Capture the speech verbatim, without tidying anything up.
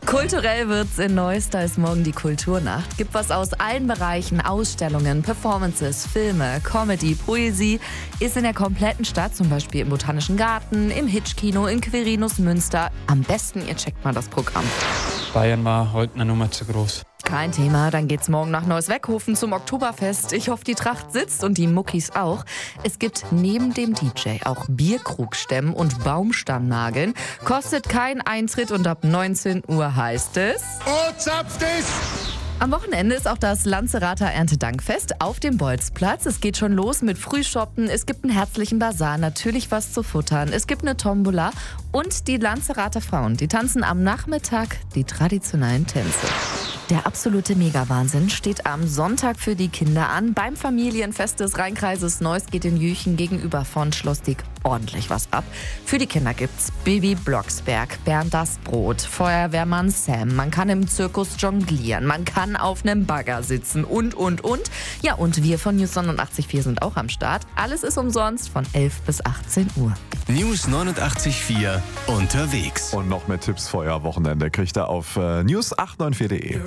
Kulturell wird's in Neuss, da ist morgen die Kulturnacht. Gibt was aus allen Bereichen, Ausstellungen, Performances, Filme, Comedy, Poesie. Ist in der kompletten Stadt, zum Beispiel im Botanischen Garten, im Hitchkino, in Quirinus Münster. Am besten, ihr checkt mal das Programm. Bayern war heute eine Nummer zu groß. Kein Thema, dann geht's morgen nach Neuss-Weckhofen zum Oktoberfest. Ich hoffe, die Tracht sitzt und die Muckis auch. Es gibt neben dem D J auch Bierkrugstemmen und Baumstammnageln. Kostet kein Eintritt und ab neunzehn Uhr heißt es... Oh, zapft es! Am Wochenende ist auch das Lanzerater Erntedankfest auf dem Bolzplatz. Es geht schon los mit Frühshoppen, es gibt einen herzlichen Basar, natürlich was zu futtern, es gibt eine Tombola und die Lanzerater Frauen, die tanzen am Nachmittag die traditionellen Tänze. Der absolute Mega-Wahnsinn steht am Sonntag für die Kinder an. Beim Familienfest des Rheinkreises Neuss geht in Jüchen gegenüber von Schloss Diek ordentlich was ab. Für die Kinder gibt's Bibi Blocksberg, Bernd das Brot, Feuerwehrmann Sam, man kann im Zirkus jonglieren, man kann auf einem Bagger sitzen und, und, und. Ja, und wir von News neunundachtzig Komma vier sind auch am Start. Alles ist umsonst von elf bis achtzehn Uhr. News neunundachtzig Komma vier unterwegs. Und noch mehr Tipps für euer Wochenende kriegt ihr auf äh, news acht neun vier punkt de.